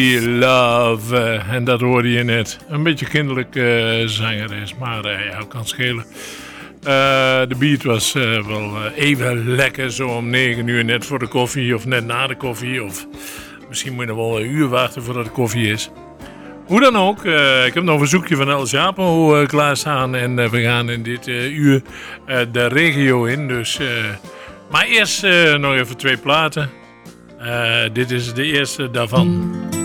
Love, en dat hoorde je net. Een beetje kinderlijke zangeres, maar ja, kan schelen. De beat was wel even lekker, zo om 9 uur net voor de koffie of net na de koffie. Of misschien moet je nog wel een uur wachten voordat de koffie is. Hoe dan ook, ik heb nog een verzoekje van El Chapo klaarstaan en we gaan in dit uur de regio in. Dus, maar eerst nog even 2 platen. Dit is de eerste daarvan.